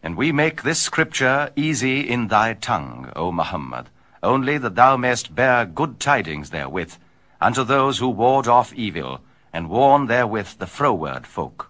And we make this scripture easy in thy tongue, O Muhammad, only that thou mayest bear good tidings therewith, unto those who ward off evil, and warn therewith the froward folk.